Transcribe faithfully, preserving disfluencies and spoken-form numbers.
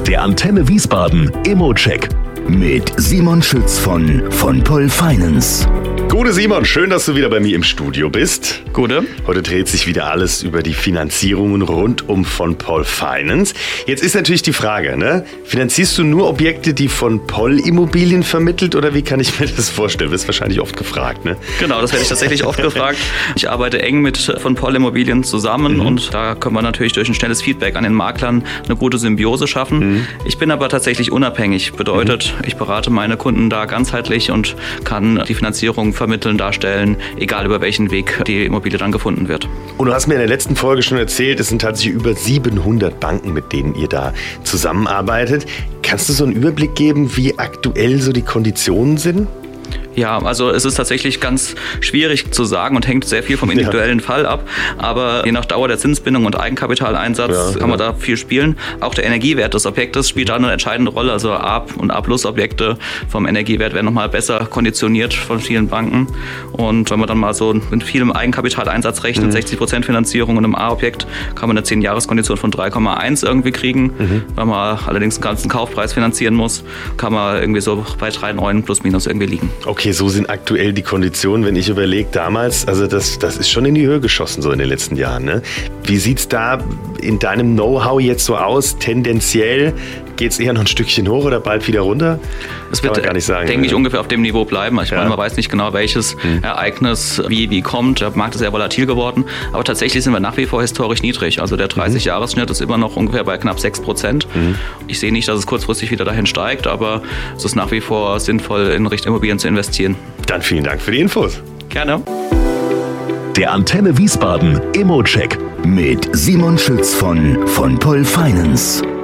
Der Antenne Wiesbaden Immo-Check mit Simon Schütz von von Poll Finance. Gute Simon, schön, dass du wieder bei mir im Studio bist. Gute. Heute dreht sich wieder alles über die Finanzierungen rund um von Poll Finance. Jetzt ist natürlich die Frage, ne? Finanzierst du nur Objekte, die von Poll Immobilien vermittelt, oder wie kann ich mir das vorstellen? Das ist wahrscheinlich oft gefragt, ne? Genau, das werde ich tatsächlich oft gefragt. Ich arbeite eng mit von Poll Immobilien zusammen mhm. und da können wir natürlich durch ein schnelles Feedback an den Maklern eine gute Symbiose schaffen. Mhm. Ich bin aber tatsächlich unabhängig. Bedeutet, mhm. ich berate meine Kunden da ganzheitlich und kann die Finanzierung vermitteln, darstellen, egal über welchen Weg die Immobilie dann gefunden wird. Und du hast mir in der letzten Folge schon erzählt, es sind tatsächlich über siebenhundert Banken, mit denen ihr da zusammenarbeitet. Kannst du so einen Überblick geben, wie aktuell so die Konditionen sind? Ja, also es ist tatsächlich ganz schwierig zu sagen und hängt sehr viel vom individuellen ja. Fall ab. Aber je nach Dauer der Zinsbindung und Eigenkapitaleinsatz ja, kann man ja. da viel spielen. Auch der Energiewert des Objektes spielt da eine entscheidende Rolle. Also A- und A-Plus-Objekte vom Energiewert werden nochmal besser konditioniert von vielen Banken. Und wenn man dann mal so mit vielem Eigenkapitaleinsatz rechnet, mhm. sechzig Prozent Finanzierung und im A-Objekt, kann man eine zehn-Jahres-Kondition von drei Komma eins irgendwie kriegen. Mhm. Wenn man allerdings den ganzen Kaufpreis finanzieren muss, kann man irgendwie so bei drei Komma neun plus minus irgendwie liegen. Okay, so sind aktuell die Konditionen, wenn ich überlege, damals, also das, das ist schon in die Höhe geschossen so in den letzten Jahren. Ne? Wie sieht es da in deinem Know-how jetzt so aus? Tendenziell geht es eher noch ein Stückchen hoch oder bald wieder runter? Es wird, gar nicht sagen, denke ich, ungefähr auf dem Niveau bleiben. Ich ja. meine, man weiß nicht genau, welches hm. Ereignis wie, wie kommt. Der Markt ist sehr volatil geworden. Aber tatsächlich sind wir nach wie vor historisch niedrig. Also der dreißig-Jahres-Schnitt ist immer noch ungefähr bei knapp sechs Prozent. Mhm. Ich sehe nicht, dass es kurzfristig wieder dahin steigt, aber es ist nach wie vor sinnvoll, in Richtung Immobilien zu investieren. Dann vielen Dank für die Infos. Gerne. Der Antenne Wiesbaden Immo-Check mit Simon Schütz von von Poll Finance.